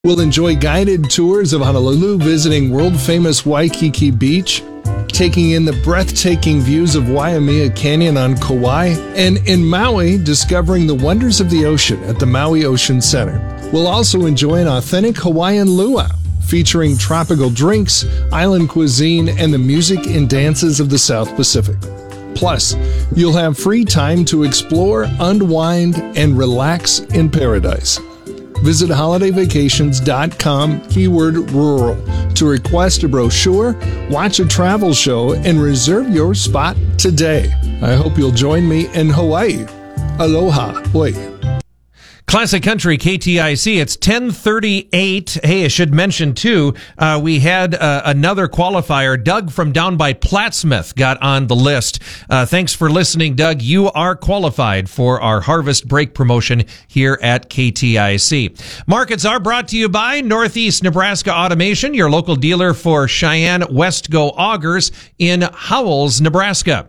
We'll enjoy guided tours of Honolulu, visiting world-famous Waikiki Beach, taking in the breathtaking views of Waimea Canyon on Kauai, and in Maui, discovering the wonders of the ocean at the Maui Ocean Center. We'll also enjoy an authentic Hawaiian luau, featuring tropical drinks, island cuisine, and the music and dances of the South Pacific. Plus, you'll have free time to explore, unwind, and relax in paradise. Visit holidayvacations.com, keyword rural, to request a brochure, watch a travel show, and reserve your spot today. I hope you'll join me in Hawaii. Aloha. Oi. Classic Country KTIC, it's 10:38. Hey, I should mention, too, we had another qualifier. Doug from down by Plattsmouth got on the list. Thanks for listening, Doug. You are qualified for our Harvest Break promotion here at KTIC. Markets are brought to you by Northeast Nebraska Automation, your local dealer for Cheyenne Westgo Augers in Howells, Nebraska.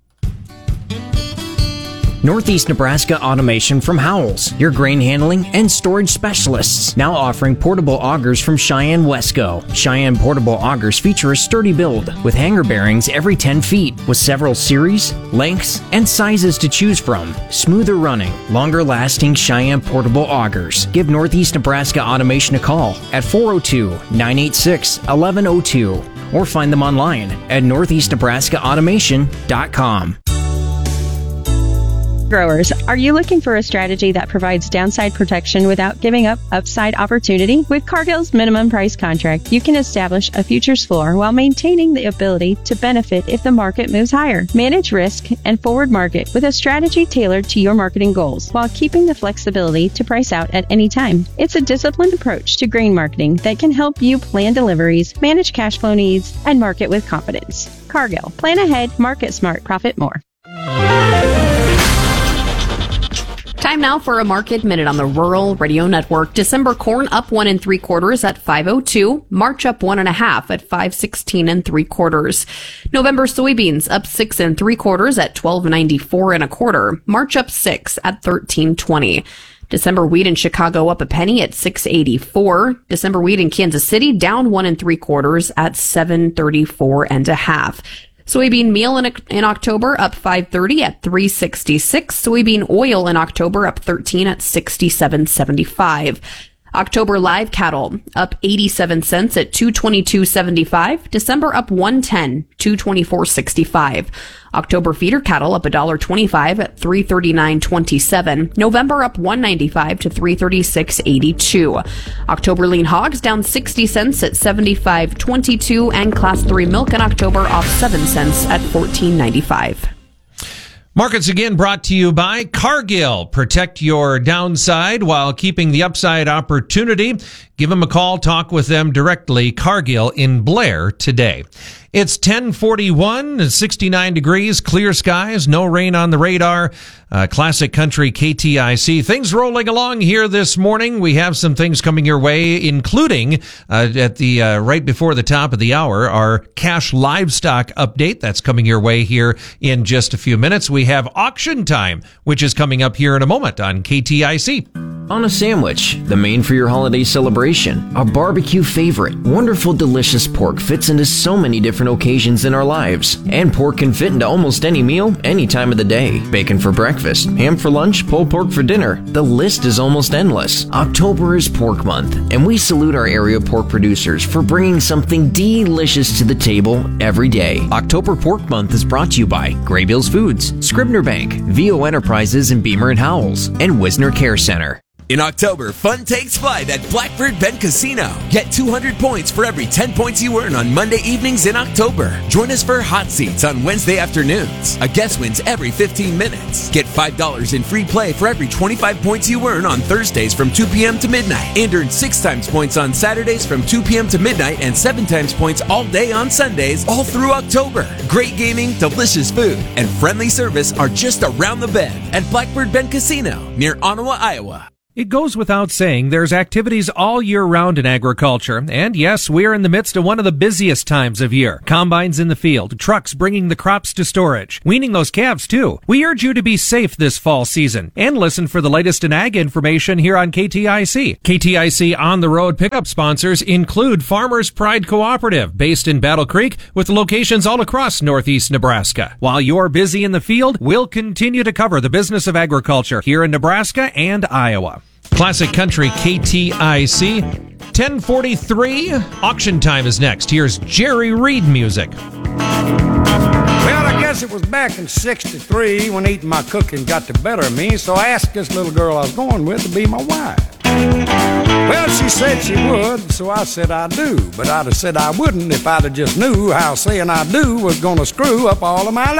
Northeast Nebraska Automation from Howells, your grain handling and storage specialists. Now offering portable augers from Cheyenne Westgo. Cheyenne portable augers feature a sturdy build with hanger bearings every 10 feet with several series, lengths, and sizes to choose from. Smoother running, longer lasting Cheyenne portable augers. Give Northeast Nebraska Automation a call at 402-986-1102 or find them online at northeastnebraskaautomation.com. Growers, are you looking for a strategy that provides downside protection without giving up upside opportunity? With Cargill's minimum price contract, you can establish a futures floor while maintaining the ability to benefit if the market moves higher. Manage risk and forward market with a strategy tailored to your marketing goals while keeping the flexibility to price out at any time. It's a disciplined approach to grain marketing that can help you plan deliveries, manage cash flow needs, and market with confidence. Cargill. Plan ahead, market smart, profit more. Time now for a Market Minute on the Rural Radio Network. December corn up 1 3/4 at 5.02. March up 1 1/2 at 5.16 3/4. November soybeans up 6 3/4 at 12.94 1/4. March up 6 at 13.20. December wheat in Chicago up a penny at 6.84. December wheat in Kansas City down 1 3/4 at 7.34 1/2. Soybean meal in October up 5.30 at 3.66. Soybean oil in October up 13 at 67.75. October live cattle up 87 cents at 222.75. December up 110, 224.65. October feeder cattle up $1.25 at 339.27. November up 195 to 336.82. October lean hogs down 60 cents at 75.22, and class 3 milk in October off 7 cents at 14.95. Markets again brought to you by Cargill. Protect your downside while keeping the upside opportunity. Give them a call. Talk with them directly. Cargill in Blair today. It's 10:41, 69 degrees, clear skies, no rain on the radar. Classic Country KTIC. Things rolling along here this morning. We have some things coming your way, including at the right before the top of the hour, our cash livestock update. That's coming your way here in just a few minutes. We have auction time, which is coming up here in a moment on KTIC. On a sandwich, the main for your holiday celebration, a barbecue favorite. Wonderful, delicious pork fits into so many different occasions in our lives. And pork can fit into almost any meal, any time of the day. Bacon for breakfast, ham for lunch, pulled pork for dinner. The list is almost endless. October is Pork Month, and we salute our area pork producers for bringing something delicious to the table every day. October Pork Month is brought to you by Graybills Foods, Scribner Bank, VO Enterprises in Beamer and Howells, and Wisner Care Center. In October, fun takes flight at Blackbird Bend Casino. Get 200 points for every 10 points you earn on Monday evenings in October. Join us for hot seats on Wednesday afternoons. A guest wins every 15 minutes. Get $5 in free play for every 25 points you earn on Thursdays from 2 p.m. to midnight. And earn 6 times points on Saturdays from 2 p.m. to midnight and 7 times points all day on Sundays, all through October. Great gaming, delicious food, and friendly service are just around the bend at Blackbird Bend Casino near Ottawa, Iowa. It goes without saying there's activities all year round in agriculture, and yes, we're in the midst of one of the busiest times of year. Combines in the field, trucks bringing the crops to storage, weaning those calves too. We urge you to be safe this fall season and listen for the latest in ag information here on KTIC. KTIC On the Road pickup sponsors include Farmers Pride Cooperative, based in Battle Creek, with locations all across northeast Nebraska. While you're busy in the field, we'll continue to cover the business of agriculture here in Nebraska and Iowa. Classic Country KTIC, 1043. Auction time is next. Here's Jerry Reed music. Well, I guess it was back in '63 when eating my cooking got the better of me, so I asked this little girl I was going with to be my wife. Well, she said she would, so I said I do, but I'd have said I wouldn't if I'd have just knew how saying I do was gonna screw up all of my